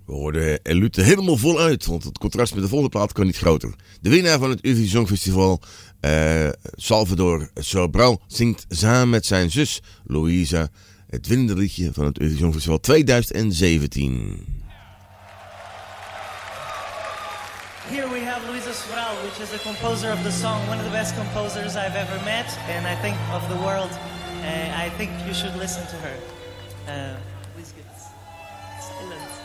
We hoorden Elute helemaal voluit, want het contrast met de volgende plaat kan niet groter. De winnaar van het Eurovisie Songfestival, Salvador Sobral, zingt samen met zijn zus Louisa het winnende liedje van het Eurovisie Songfestival 2017. Here we have Luisa Sobral, which is the composer of the song, one of the best composers I've ever met, and I think of the world. I think you should listen to her. Please get silence.